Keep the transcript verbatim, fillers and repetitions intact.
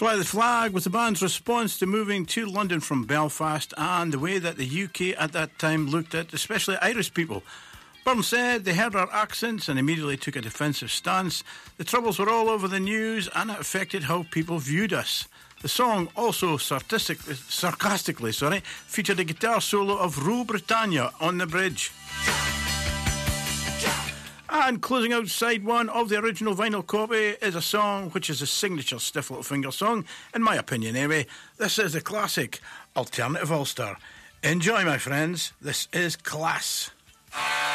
Fly the Flag was the band's response to moving to London from Belfast and the way that the U K at that time looked at especially Irish people. Byrne said they heard our accents and immediately took a defensive stance. The Troubles were all over the news and it affected how people viewed us. The song also sarcastically, sarcastically sorry, featured a guitar solo of Rule Britannia on the bridge. And closing out side one of the original vinyl copy is a song which is a signature Stiff Little Finger song, in my opinion anyway. This is the classic Alternative Ulster. Enjoy, my friends. This is Class.